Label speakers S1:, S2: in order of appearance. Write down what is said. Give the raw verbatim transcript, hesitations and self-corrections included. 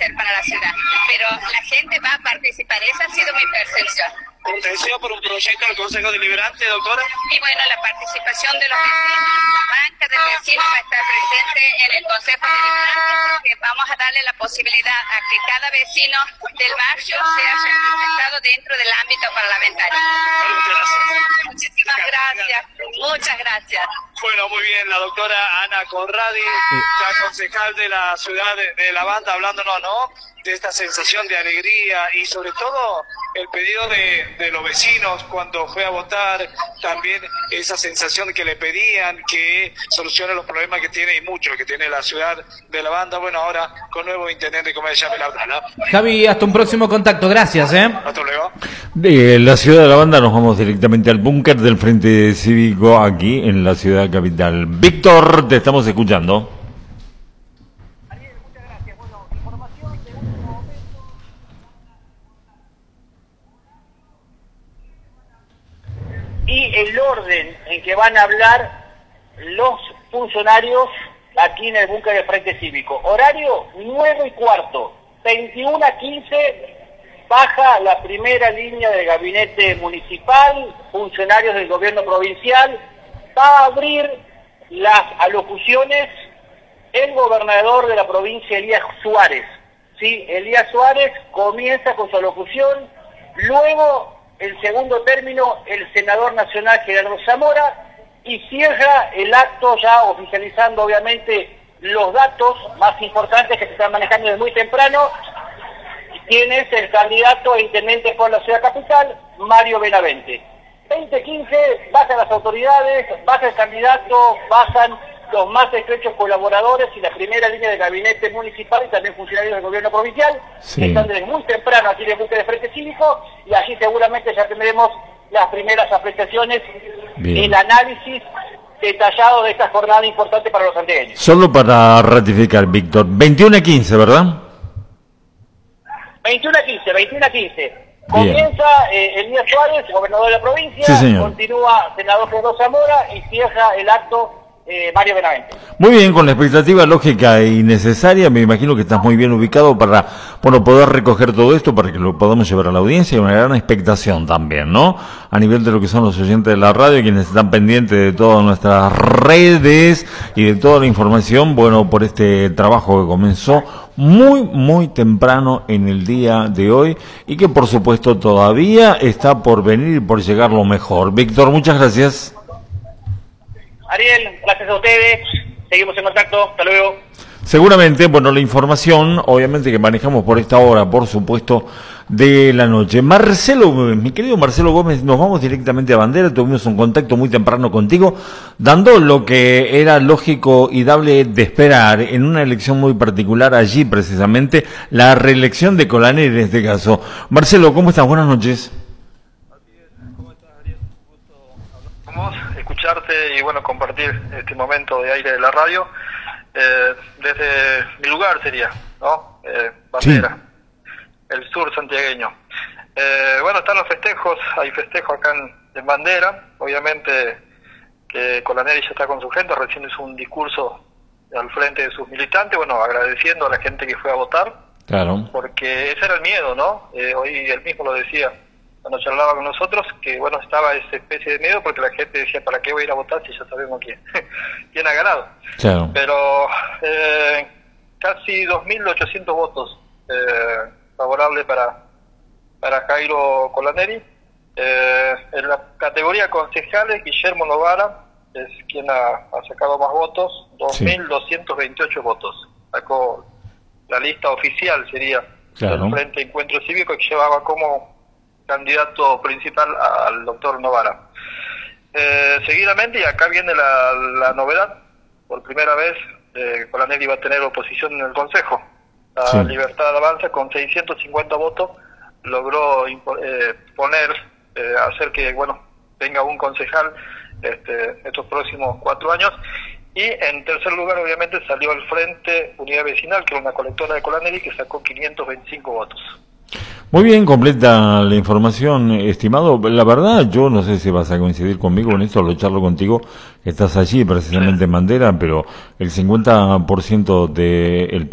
S1: hacer para la ciudad, pero la gente va a participar, esa ha sido mi percepción.
S2: ¿Un deseo por un proyecto del Consejo Deliberante, doctora?
S1: Y bueno, la participación de los vecinos, la banca de vecinos va a estar presente en el Consejo Deliberante, porque vamos a darle la posibilidad a que cada vecino del barrio sea representado dentro del ámbito parlamentario. Muchísimas gracias, muchas gracias.
S2: Bueno, muy bien, la doctora Ana Conradi, la concejal de la ciudad de, de La Banda, hablándonos, ¿no?, de esta sensación de alegría y sobre todo el pedido de, de los vecinos cuando fue a votar, también esa sensación que le pedían que solucione los problemas que tiene, y muchos que tiene la ciudad de La Banda. Bueno, ahora con nuevo intendente, como se llama la verdad, ¿no?
S3: Javi, hasta un próximo contacto, gracias, ¿eh?
S2: Hasta luego.
S4: De la ciudad de La Banda nos vamos directamente al búnker del Frente Cívico aquí en la ciudad capital. Víctor, te estamos escuchando.
S5: Y el orden en que van a hablar los funcionarios aquí en el búnker del Frente Cívico. Horario nueve y cuarto, veintiuno a quince, baja la primera línea del gabinete municipal, funcionarios del gobierno provincial, va a abrir las alocuciones el gobernador de la provincia, Elías Suárez. ¿Sí? Elías Suárez comienza con su alocución, luego el segundo término, el senador nacional Gerardo Zamora, y cierra el acto ya oficializando obviamente los datos más importantes que se están manejando desde muy temprano. ¿Quién es el candidato a intendente por la ciudad capital? Mario Benavente. veinte quince, bajan las autoridades, baja el candidato, bajan los más estrechos colaboradores y la primera línea de gabinete municipal y también funcionarios del gobierno provincial, sí, que están desde muy temprano aquí en el búnker de Frente Cívico, y allí seguramente ya tendremos las primeras apreciaciones y el análisis detallado de esta jornada importante para los santiagueños.
S4: Solo para ratificar, Víctor, veintiuno a quince, ¿verdad?
S5: veintiuno a quince, veintiuno a quince. Comienza eh, Elías Suárez, gobernador de la provincia,
S4: sí,
S5: continúa senador Gerardo Zamora y cierra el acto Eh, Mario Benavente.
S4: Muy bien, con la expectativa lógica y necesaria, me imagino que estás muy bien ubicado para, bueno, poder recoger todo esto para que lo podamos llevar a la audiencia, y una gran expectación también, ¿no? A nivel de lo que son los oyentes de la radio, quienes están pendientes de todas nuestras redes y de toda la información, bueno, por este trabajo que comenzó muy, muy temprano en el día de hoy y que por supuesto todavía está por venir y por llegar lo mejor. Víctor, muchas gracias.
S5: Ariel, gracias a ustedes, seguimos en contacto, hasta luego.
S4: Seguramente, bueno, la información, obviamente que manejamos por esta hora, por supuesto, de la noche. Marcelo, mi querido Marcelo Gómez, nos vamos directamente a Bandera, tuvimos un contacto muy temprano contigo, dando lo que era lógico y dable de esperar en una elección muy particular allí, precisamente, la reelección de Colaneri en este caso. Marcelo, ¿cómo estás? Buenas noches.
S6: Escucharte y bueno, compartir este momento de aire de la radio eh, desde mi lugar sería, ¿no? Eh, Bandera, sí, el sur santiagueño. Eh, bueno, están los festejos, hay festejos acá en, en Bandera, obviamente que Colaneri ya está con su gente, recién hizo un discurso al frente de sus militantes, bueno, agradeciendo a la gente que fue a votar,
S4: claro,
S6: porque ese era el miedo, ¿no? Eh, hoy él mismo lo decía cuando charlaba con nosotros, que bueno, estaba esa especie de miedo porque la gente decía, ¿para qué voy a ir a votar si ya sabemos quién, quién ha ganado?
S4: Claro.
S6: Pero eh, casi dos mil ochocientos votos eh, favorables para, para Jairo Colaneri. Eh, en la categoría concejales, Guillermo Novara es quien ha, ha sacado más votos, dos mil doscientos veintiocho sí. votos. Sacó la lista oficial, sería, claro, del Frente Encuentro Cívico, que llevaba como candidato principal al doctor Novara. Eh, seguidamente, y acá viene la, la novedad, por primera vez eh, Colaneri va a tener oposición en el Consejo. La sí. Libertad Avanza, con seiscientos cincuenta votos, logró eh, poner, eh, hacer que, bueno, tenga un concejal este, estos próximos cuatro años. Y en tercer lugar, obviamente, salió el Frente Unidad Vecinal, que es una colectora de Colaneri, que sacó quinientos veinticinco votos.
S4: Muy bien, completa la información, estimado. La verdad, yo no sé si vas a coincidir conmigo en esto, lo charlo contigo, estás allí precisamente en Bandera, pero el cincuenta por ciento del